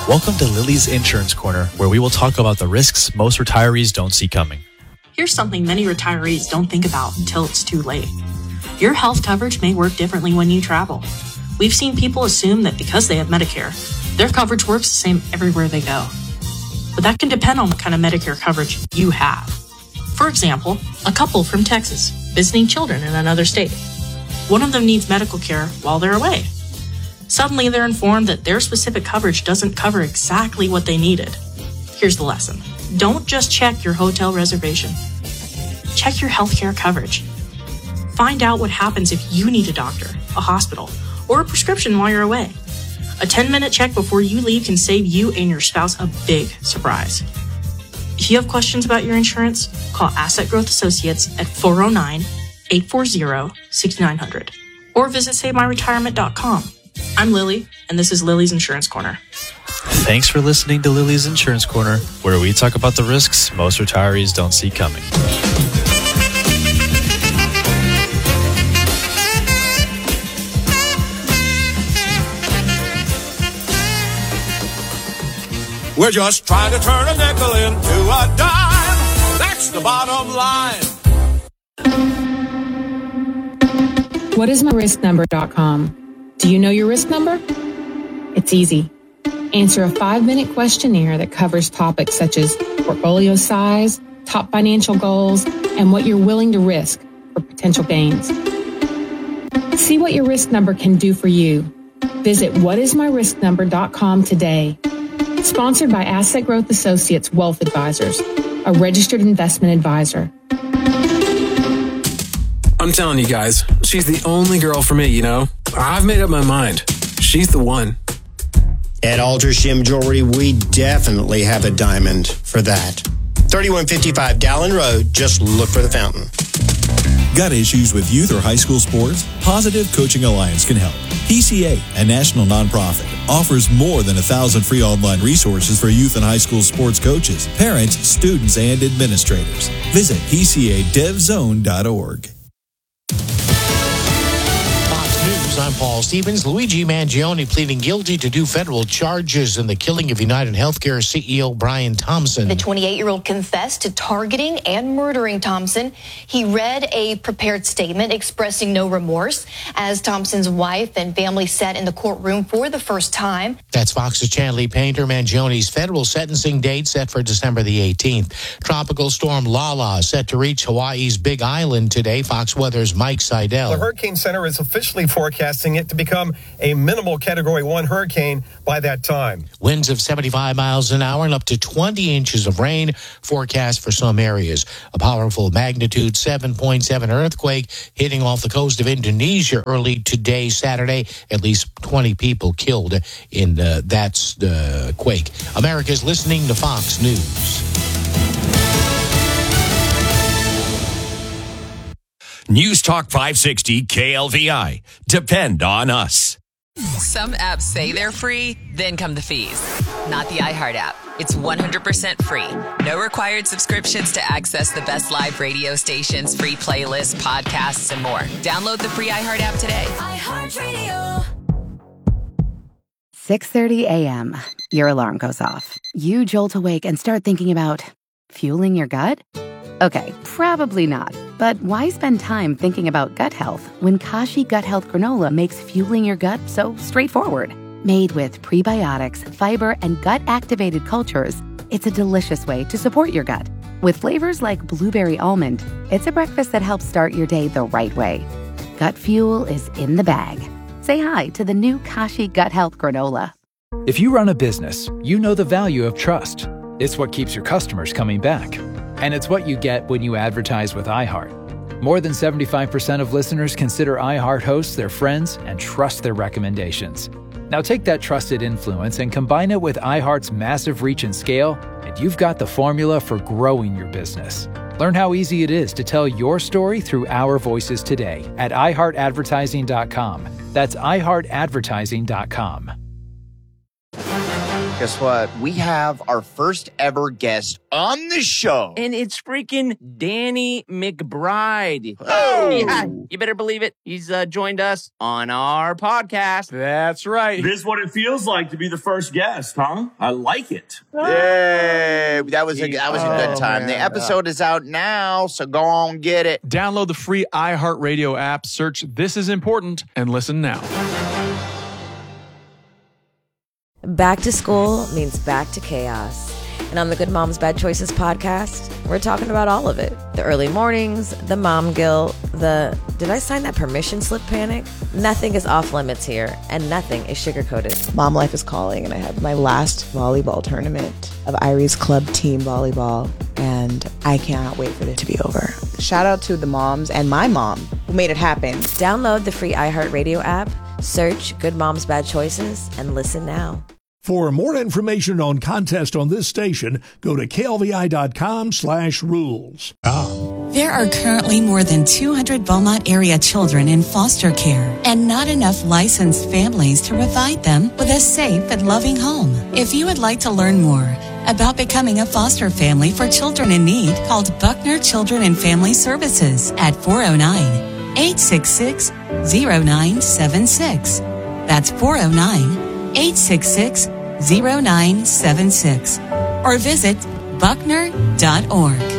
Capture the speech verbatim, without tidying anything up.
Welcome to Lily's Insurance Corner, where we will talk about the risks most retirees don't see coming. Here's something many retirees don't think about until it's too late. Your health coverage may work differently when you travel. We've seen people assume that because they have Medicare, their coverage works the same everywhere they go. But that can depend on what kind of Medicare coverage you have. For example, a couple from Texas visiting children in another state. One of them needs medical care while they're away. Suddenly, they're informed that their specific coverage doesn't cover exactly what they needed. Here's the lesson. Don't just check your hotel reservation. Check your healthcare coverage. Find out what happens if you need a doctor, a hospital, or a prescription while you're away. A ten-minute check before you leave can save you and your spouse a big surprise. If you have questions about your insurance, call Asset Growth Associates at four oh nine, eight four zero, six nine zero zero or visit save my retirement dot com. I'm Lily, and this is Lily's Insurance Corner. Thanks for listening to Lily's Insurance Corner, where we talk about the risks most retirees don't see coming. We're just trying to turn a nickel into a dime. That's the bottom line. What is my risk number dot com? Do you know your risk number? It's easy. Answer a five-minute questionnaire that covers topics such as portfolio size, top financial goals, and what you're willing to risk for potential gains. See what your risk number can do for you. Visit what is my risk number dot com today. Sponsored by Asset Growth Associates Wealth Advisors, a registered investment advisor. I'm telling you guys, she's the only girl for me, you know? I've made up my mind. She's the one. At Aldershim Jewelry, we definitely have a diamond for that. thirty-one fifty-five Dallin Road. Just look for the fountain. Got issues with youth or high school sports? Positive Coaching Alliance can help. P C A, a national nonprofit, offers more than a thousand free online resources for youth and high school sports coaches, parents, students, and administrators. Visit P C A dev zone dot org. I'm Paul Stevens. Luigi Mangione pleading guilty to two federal charges in the killing of United Healthcare C E O Brian Thompson. The twenty-eight-year-old confessed to targeting and murdering Thompson. He read a prepared statement expressing no remorse as Thompson's wife and family sat in the courtroom for the first time. That's Fox's Chanley Painter. Mangione's federal sentencing date set for December the eighteenth. Tropical storm Lala set to reach Hawaii's Big Island today. Fox Weather's Mike Seidel. The Hurricane Center is officially forecasting it to become a minimal Category one hurricane by that time. Winds of seventy-five miles an hour and up to twenty inches of rain forecast for some areas. A powerful magnitude seven point seven earthquake hitting off the coast of Indonesia early today, Saturday. At least twenty people killed in uh, that uh, quake. America's listening to Fox News. News Talk five sixty K L V I. Depend on us. Some apps say they're free, then come the fees. Not the iHeart app. It's one hundred percent free. No required subscriptions to access the best live radio stations, free playlists, podcasts, and more. Download the free iHeart app today. iHeartRadio. six thirty a.m. Your alarm goes off. You jolt awake and start thinking about fueling your gut? Okay, probably not. But why spend time thinking about gut health when Kashi Gut Health Granola makes fueling your gut so straightforward? Made with prebiotics, fiber, and gut-activated cultures, it's a delicious way to support your gut. With flavors like blueberry almond, it's a breakfast that helps start your day the right way. Gut fuel is in the bag. Say hi to the new Kashi Gut Health Granola. If you run a business, you know the value of trust. It's what keeps your customers coming back. And it's what you get when you advertise with iHeart. More than seventy-five percent of listeners consider iHeart hosts their friends and trust their recommendations. Now take that trusted influence and combine it with iHeart's massive reach and scale, and you've got the formula for growing your business. Learn how easy it is to tell your story through our voices today at i heart advertising dot com. That's i heart advertising dot com. Guess what? We have our first ever guest on the show. And it's freaking Danny McBride. Oh. Yeah, you better believe it. He's uh, joined us on our podcast. That's right. This is what it feels like to be the first guest, huh? I like it. Yay. That was a, that was a good Oh, time. man. The episode is out now, so go on get it. Download the free iHeartRadio app, search This Is Important, and listen now. Back to school means back to chaos. And on the Good Moms Bad Choices podcast, we're talking about all of it. The early mornings, the mom guilt, the did I sign that permission slip panic? Nothing is off limits here, and nothing is sugar-coated. Mom life is calling, and I have my last volleyball tournament of Irie's Club Team Volleyball, and I cannot wait for it to be over. Shout out to the moms and my mom who made it happen. Download the free iHeartRadio app, search Good Moms Bad Choices, and listen now. For more information on contests on this station, go to klvi.com slash rules. There are currently more than two hundred Beaumont area children in foster care and not enough licensed families to provide them with a safe and loving home. If you would like to learn more about becoming a foster family for children in need, call Buckner Children and Family Services at four oh nine, eight six six, oh nine seven six. That's four oh nine, eight six six, oh nine seven six. Or visit buckner dot org.